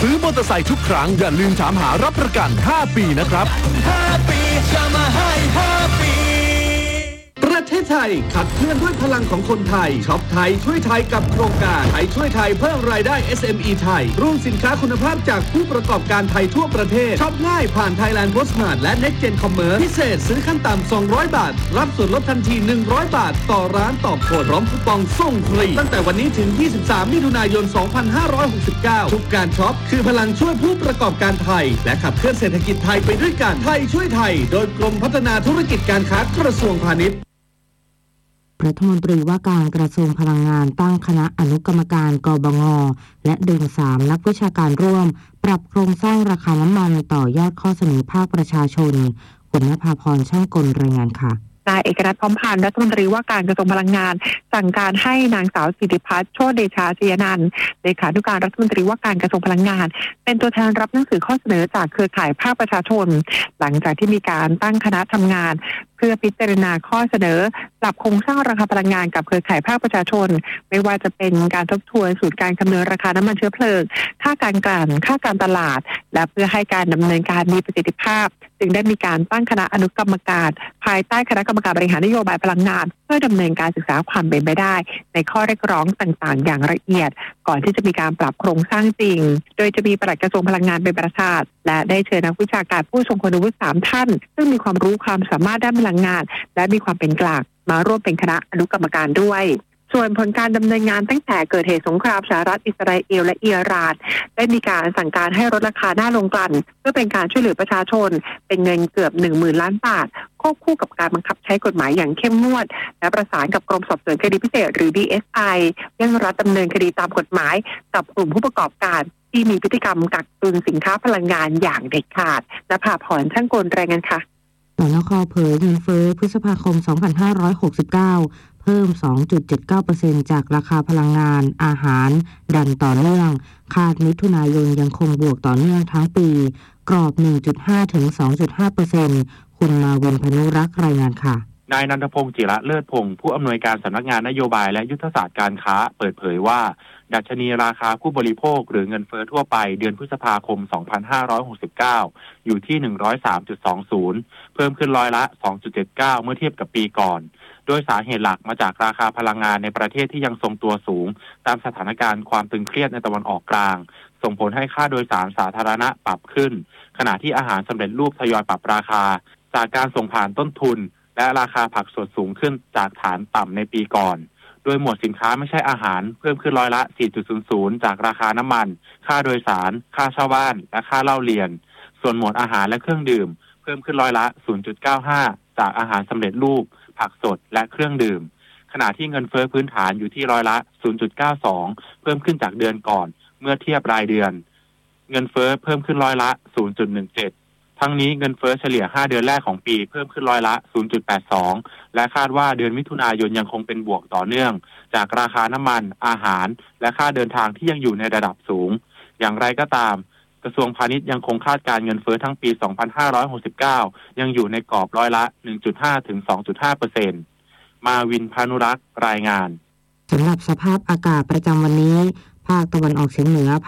ซื้อมอเตอร์ไซค์ทุกครั้งอย่าลืมถามหารับประกัน5 ปีนะครับ 5 ปีจะมาให้5 ปีประเทศไทยขับเคลื่อนด้วยพลังของคนไทยช็อปไทยช่วยไทยกับโครงการไทยช่วยไทยเพิ่มรายได้ SME ไทยร่วมสินค้าคุณภาพจากผู้ประกอบการไทยทั่วประเทศช็อปง่ายผ่าน Thailand Post Mart และ Next Gen Commerce พิเศษซื้อขั้นต่ำ200 บาทรับส่วนลดทันที100 บาทต่อร้านต่อคนพร้อมคูปองส่งฟรีตั้งแต่วันนี้ถึง23 มิถุนายน 2569ทุกการช็อปคือพลังช่วยผู้ประกอบการไทยและขับเคลื่อนเศรษฐกิจไทยไปด้วยกันไทยช่วยไทยโดยกรมพัฒนาธุรกิจการค้ากระทรวงพาณิชย์รัฐมนตรีว่าการกระทรวงพลังงานตั้งคณะอนุกรรมการกบง.และดึง3นักวิชาการร่วมปรับโครงสร้างราคาน้ำมันต่อยอดข้อเสนอภาคประชาชนคุณณภาพรช่างกลรายงานค่ะนายเอกนัท พร้อมพันธ์รัฐมนตรีว่าการกระทรวงพลังงานสั่งการให้นางสาวสิริพัฒน์โชติเดชาชยนันท์เลขาธิการรัฐมนตรีว่าการกระทรวงพลังงานเป็นตัวแทนรับหนังสือข้อเสนอจากเครือข่ายภาคประชาชนหลังจากที่มีการตั้งคณะทำงานเพื่อพิจารณาข้อเสนอปรับโครงสร้างราคาพลังงานกับเครือข่ายภาคประชาชนไม่ว่าจะเป็นการทบทวนสูตรการคำนวณราคาน้ำมันเชื้อเพลิงค่าการกลั่นค่าการตลาดและเพื่อให้การดำเนินการมีประสิทธิภาพจึงได้มีการตั้งคณะอนุกรรมการภายใต้คณะกรรมการบริหารนโยบายพลังงานเพื่อดำเนินการศึกษาความเป็นไปได้ในข้อเรียกร้องต่างๆอย่างละเอียดก่อนที่จะมีการปรับโครงสร้างจริงโดยจะมีปลัดกระทรวงพลังงานเป็นประธานและได้เชิญนักวิชาการผู้ทรงคุณวุฒิ3 ท่านซึ่งมีความรู้ความสามารถด้านพลังงานและมีความเป็นกลางมาร่วมเป็นคณะอนุกรรมการด้วยส่วนผลการดำเนินงานตั้งแต่เกิดเหตุสงครามสหรัฐอิสราเอลและอิหร่านได้มีการสั่งการให้ลดราคาหน้าโรงกลั่นเพื่อเป็นการช่วยเหลือประชาชนเป็นเงินเกือบ 10,000 ล้านบาทควบคู่กับการบังคับใช้กฎหมายอย่างเข้มงวดและประสานกับกรมสอบสวนคดีพิเศษหรือ DSI เร่งรัดดำเนินคดีตามกฎหมายกับกลุ่มผู้ประกอบการที่มีพฤติกรรมกักตุนสินค้าพลังงานอย่างเด็ดขาดณภาพรช่างกลรายงานค่ะสนค.เผยเงินเฟ้อพฤษภาคม 2569 เพิ่ม 2.79% จากราคาพลังงานอาหารดันต่อเนื่องคาดมิถุนายนยังคงบวกต่อเนื่องทั้งปีกรอบ 1.5 ถึง 2.5% คุณมาวินพนุรักษ์รายงานค่ะนายนันทพงศ์จิระเลิศพงศ์ผู้อำนวยการสำนักงานนโยบายและยุทธศาสตร์การค้าเปิดเผยว่าดัชนีราคาผู้บริโภคหรือเงินเฟ้อทั่วไปเดือนพฤษภาคม 2569 อยู่ที่ 103.20 เพิ่มขึ้นร้อยละ 2.79 เมื่อเทียบกับปีก่อนโดยสาเหตุหลักมาจากราคาพลังงานในประเทศที่ยังทรงตัวสูงตามสถานการณ์ความตึงเครียดในตะวันออกกลางส่งผลให้ค่าโดยสารสาธารณะปรับขึ้นขณะที่อาหารสำเร็จรูปทยอยปรับราคาจากการส่งผ่านต้นทุนและราคาผักสดสูงขึ้นจากฐานต่ำในปีก่อนโดยหมวดสินค้าไม่ใช่อาหารเพิ่มขึ้นร้อยละ 4.00 จากราคาน้ำมันค่าโดยสารค่าเช่าบ้านและค่าเล่าเรียนส่วนหมวดอาหารและเครื่องดื่มเพิ่มขึ้นร้อยละ 0.95 จากอาหารสำเร็จรูปผักสดและเครื่องดื่มขณะที่เงินเฟ้อพื้นฐานอยู่ที่ร้อยละ 0.92 เพิ่มขึ้นจากเดือนก่อนเมื่อเทียบรายเดือนเงินเฟ้อเพิ่มขึ้นร้อยละ 0.17 ทั้งนี้เงินเฟ้อเฉลี่ย5เดือนแรกของปีเพิ่มขึ้นร้อยละ 0.82 และคาดว่าเดือนมิถุนายนยังคงเป็นบวกต่อเนื่องจากราคาน้ำมันอาหารและค่าเดินทางที่ยังอยู่ในระดับสูงอย่างไรก็ตามกระทรวงพาณิชย์ยังคงคาดการเงินเฟ้อทั้งปี 2569 ยังอยู่ในกรอบร้อยละ 1.5 ถึง 2.5% มาวินพานุรักษ์รายงานสำหรับสภาพอากาศประจำวันนี้ภาคตะวันออกเฉียงเหนือ